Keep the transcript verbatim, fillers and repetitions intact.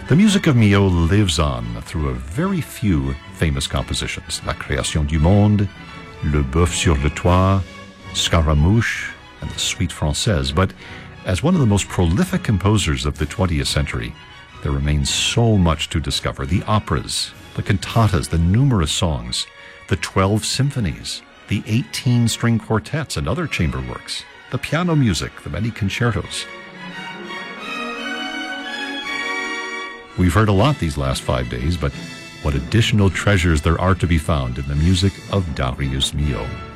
The music of Milhaud lives on through a very few famous compositions. La Création du Monde, Le Bœuf sur le Toit, Scaramouche, and the Suite Française. But as one of the most prolific composers of the twentieth century, there remains so much to discover. The operas, the cantatas, the numerous songs, the twelve symphonies, the eighteen string quartets and other chamber works, the piano music, the many concertos. We've heard a lot these last five days, but what additional treasures there are to be found in the music of Darius Milhaud.